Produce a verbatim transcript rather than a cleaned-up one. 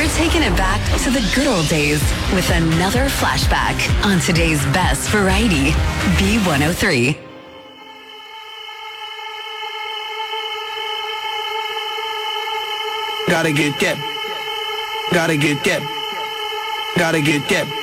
taking it back to the good old days with another flashback on today's best variety, B one oh three. Gotta get that. Gotta get that. Gotta get that.